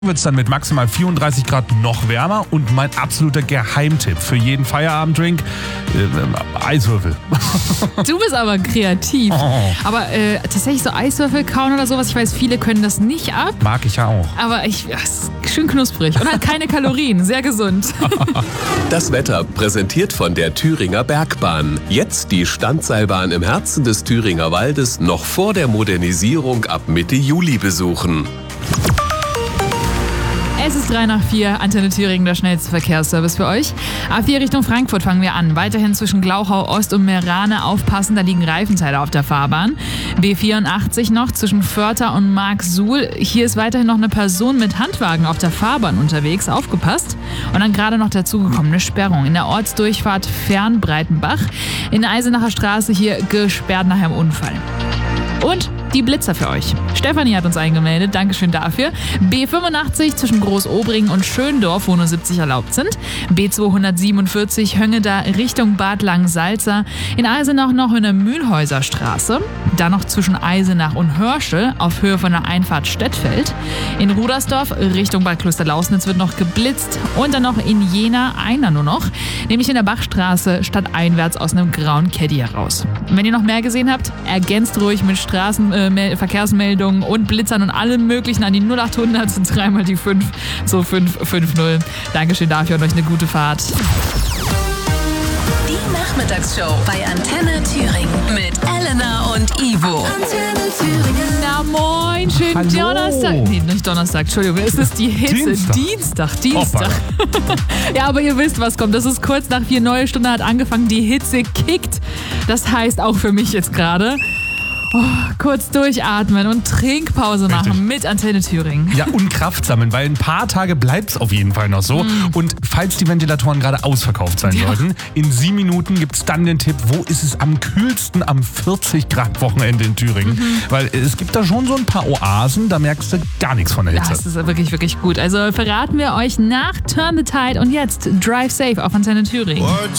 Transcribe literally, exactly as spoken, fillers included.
Wird es dann mit maximal vierunddreißig Grad noch wärmer und mein absoluter Geheimtipp für jeden Feierabenddrink, äh, Eiswürfel. Du bist aber kreativ. Oh. Aber äh, tatsächlich so Eiswürfel kauen oder sowas, ich weiß, viele können das nicht ab. Mag ich ja auch. Aber ich, das ist schön knusprig und hat keine Kalorien, sehr gesund. Das Wetter präsentiert von der Thüringer Bergbahn. Jetzt die Standseilbahn im Herzen des Thüringer Waldes noch vor der Modernisierung ab Mitte Juli besuchen. Es ist drei nach vier, Antenne Thüringen, der schnellste Verkehrsservice für euch. A vier Richtung Frankfurt fangen wir an. Weiterhin zwischen Glauchau Ost und Meerane aufpassen, da liegen Reifenteile auf der Fahrbahn. B vierundachtzig noch zwischen Vörter und Marksuhl. Hier ist weiterhin noch eine Person mit Handwagen auf der Fahrbahn unterwegs, aufgepasst. Und dann gerade noch dazugekommene Sperrung in der Ortsdurchfahrt Fernbreitenbach. In der Eisenacher Straße hier gesperrt nach einem Unfall. Und die Blitzer für euch. Stefanie hat uns eingemeldet, Dankeschön dafür. B fünfundachtzig zwischen Großobringen und Schöndorf, wo nur siebzig erlaubt sind. B zweihundertsiebenundvierzig Höngeda Richtung Bad Langensalza. In Eisenach noch in der Mühlhäuser Straße. Dann noch zwischen Eisenach und Hörschel auf Höhe von der Einfahrt Stettfeld. In Rudersdorf Richtung Bad Klosterlausnitz wird noch geblitzt. Und dann noch in Jena einer nur noch, nämlich in der Bachstraße stadteinwärts aus einem grauen Caddy heraus. Wenn ihr noch mehr gesehen habt, ergänzt ruhig mit Straßen, äh, Verkehrsmeldungen und Blitzern und allem möglichen an die null achthundert und dreimal die fünf, so fünf fünf null. Dankeschön dafür und euch eine gute Fahrt. Die Nachmittagsshow bei Antenne Thüringen mit Elena und Ivo. Antenne Thüringen. Na moin, schönen Hallo. Donnerstag. Nee, nicht Donnerstag, Entschuldigung, es ist die Hitze. Dienstag. Dienstag, Dienstag. Ja, aber ihr wisst, was kommt. Das ist kurz nach vier, neue Stunde hat angefangen, die Hitze kickt. Das heißt auch für mich jetzt gerade... Oh, kurz durchatmen und Trinkpause machen Richtig. mit Antenne Thüringen. Ja, und Kraft sammeln, weil ein paar Tage bleibt es auf jeden Fall noch so. Mm. Und falls die Ventilatoren gerade ausverkauft sein ja. sollten, in sieben Minuten gibt es dann den Tipp, wo ist es am kühlsten am vierzig Grad Wochenende in Thüringen. Mhm. Weil es gibt da schon so ein paar Oasen, da merkst du gar nichts von der Hitze. Das ist wirklich, wirklich gut. Also verraten wir euch nach Turn the Tide und jetzt Drive Safe auf Antenne Thüringen.